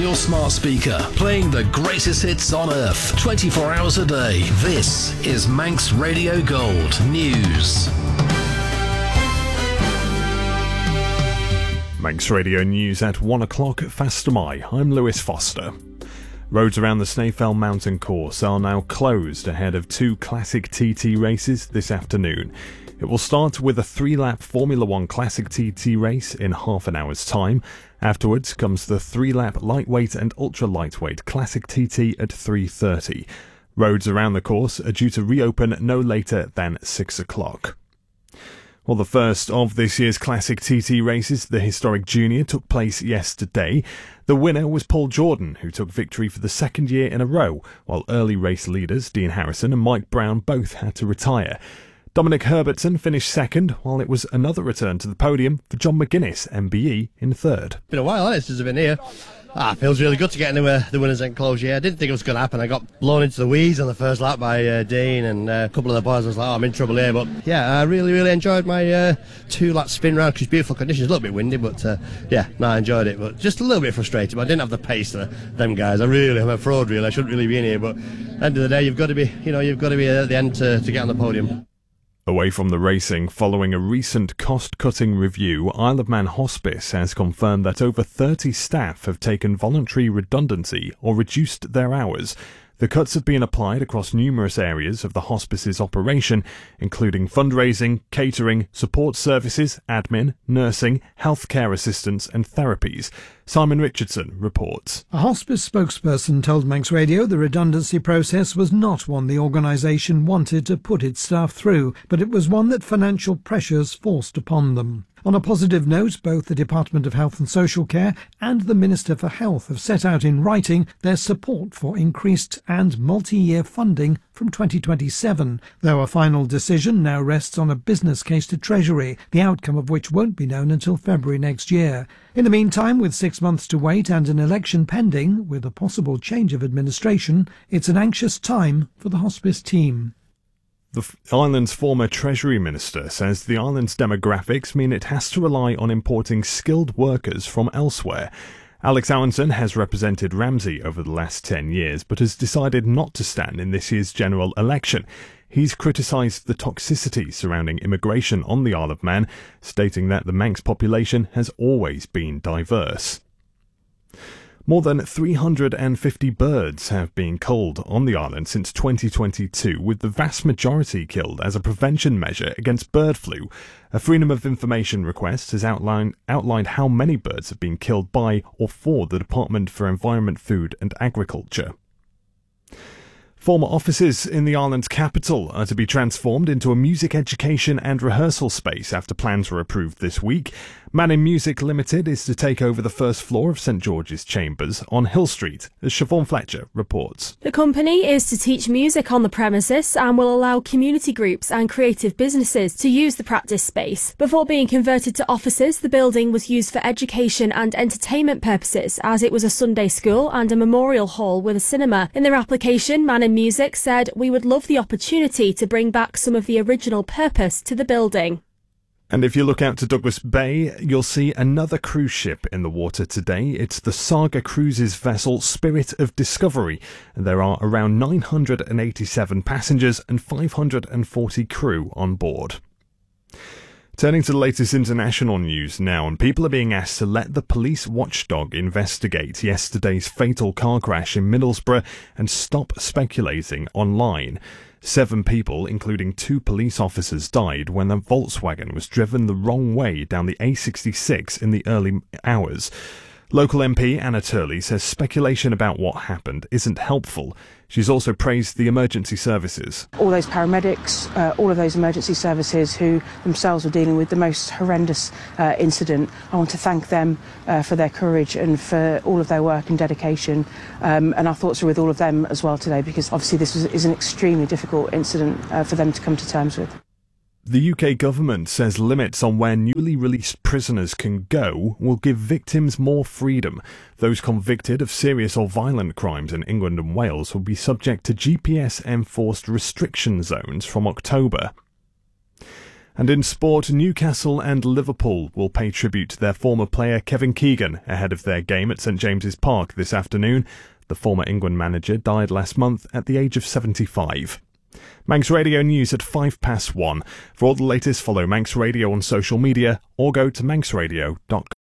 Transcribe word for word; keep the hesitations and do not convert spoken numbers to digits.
your smart speaker, playing the greatest hits on earth, twenty-four hours a day. This is Manx Radio Gold News. Manx Radio News at one o'clock, Fastamai. I'm Lewis Foster. Roads around the Snaefell Mountain Course are now closed ahead of two Classic T T races this afternoon. It will start with a three-lap Formula One Classic T T race in half an hour's time. Afterwards comes the three-lap lightweight and ultra-lightweight Classic T T at three thirty. Roads around the course are due to reopen no later than six o'clock. Well, the first of this year's Classic T T races, the Historic Junior, took place yesterday. The winner was Paul Jordan, who took victory for the second year in a row, while early race leaders Dean Harrison and Mike Brown both had to retire. Dominic Herbertson finished second, while it was another return to the podium for John McGuinness, M B E, in third. Been a while, hasn't it, since I've been here. Ah, it feels really good to get into uh, the winners' enclosure. Yeah, I didn't think it was going to happen. I got blown into the weeds on the first lap by uh, Dean and uh, a couple of the boys. I was like, oh, I'm in trouble here. But yeah, I really, really enjoyed my uh, two-lap spin round because beautiful conditions. A little bit windy, but uh, yeah, no, I enjoyed it. But just a little bit frustrated. But I didn't have the pace of them guys. I really, I'm a fraud, really. I shouldn't really be in here. But at the end of the day, you've got to be, you know, you've got to be at the end to, to get on the podium. Away from the racing, following a recent cost-cutting review, Isle of Man Hospice has confirmed that over thirty staff have taken voluntary redundancy or reduced their hours. The cuts have been applied across numerous areas of the hospice's operation, including fundraising, catering, support services, admin, nursing, healthcare assistance and therapies. Simon Richardson reports. A hospice spokesperson told Manx Radio the redundancy process was not one the organisation wanted to put its staff through, but it was one that financial pressures forced upon them. On a positive note, both the Department of Health and Social Care and the Minister for Health have set out in writing their support for increased and multi-year funding from twenty twenty-seven, though a final decision now rests on a business case to Treasury, the outcome of which won't be known until February next year. In the meantime, with six months to wait and an election pending, with a possible change of administration, it's an anxious time for the hospice team. The island's former Treasury Minister says the island's demographics mean it has to rely on importing skilled workers from elsewhere. Alex Aronson has represented Ramsey over the last ten years, but has decided not to stand in this year's general election. He's criticised the toxicity surrounding immigration on the Isle of Man, stating that the Manx population has always been diverse. More than three hundred fifty birds have been culled on the island since twenty twenty-two, with the vast majority killed as a prevention measure against bird flu. A Freedom of Information request has outlined, outlined how many birds have been killed by or for the Department for Environment, Food and Agriculture. Former offices in the island's capital are to be transformed into a music education and rehearsal space after plans were approved this week. Man in Music Limited is to take over the first floor of St George's Chambers on Hill Street, as Siobhan Fletcher reports. The company is to teach music on the premises and will allow community groups and creative businesses to use the practice space. Before being converted to offices, the building was used for education and entertainment purposes, as it was a Sunday school and a memorial hall with a cinema. In their application, Man in Music said, "We would love the opportunity to bring back some of the original purpose to the building." And if you look out to Douglas Bay, you'll see another cruise ship in the water today. It's the Saga Cruises vessel Spirit of Discovery. There are around nine hundred eighty-seven passengers and five hundred forty crew on board. Turning to the latest international news now, and people are being asked to let the police watchdog investigate yesterday's fatal car crash in Middlesbrough and stop speculating online. Seven people, including two police officers, died when a Volkswagen was driven the wrong way down the A sixty-six in the early hours. Local M P Anna Turley says speculation about what happened isn't helpful. She's also praised the emergency services. All those paramedics, uh, all of those emergency services who themselves were dealing with the most horrendous uh, incident. I want to thank them uh, for their courage and for all of their work and dedication. Um, and our thoughts are with all of them as well today, because obviously this was, is an extremely difficult incident uh, for them to come to terms with. The U K government says limits on where newly released prisoners can go will give victims more freedom. Those convicted of serious or violent crimes in England and Wales will be subject to G P S-enforced restriction zones from October. And in sport, Newcastle and Liverpool will pay tribute to their former player Kevin Keegan ahead of their game at St James's Park this afternoon. The former England manager died last month at the age of seventy-five. Manx Radio News at five past one. For all the latest, follow Manx Radio on social media or go to manx radio dot com.